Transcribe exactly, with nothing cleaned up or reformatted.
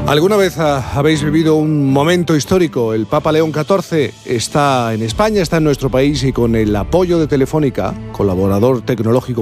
¿Alguna vez habéis vivido un momento histórico? El Papa León catorce está en España, está en nuestro país y con el apoyo de Telefónica, colaborador tecnológico